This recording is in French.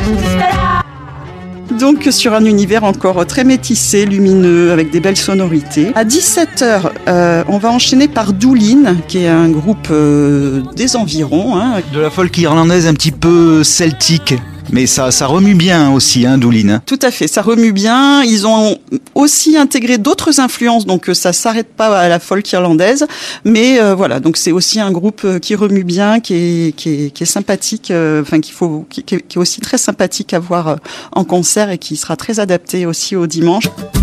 Donc sur un univers encore très métissé, lumineux, avec des belles sonorités. À 17h, on va enchaîner par Doolin, qui est un groupe des environs. De la folk irlandaise un petit peu celtique. Mais ça remue bien aussi, Doolin. Tout à fait, ça remue bien. Ils ont aussi intégré d'autres influences, donc ça s'arrête pas à la folk irlandaise. Mais voilà, donc c'est aussi un groupe qui remue bien, qui est sympathique, qui est aussi très sympathique à voir en concert et qui sera très adapté aussi au dimanche.